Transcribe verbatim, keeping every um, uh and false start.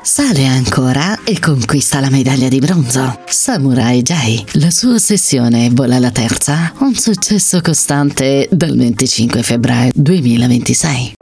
Sale ancora e conquista la medaglia di bronzo. Samurai Jay, la sua ossessione vola alla terza, un successo costante dal venticinque febbraio duemilaventisei.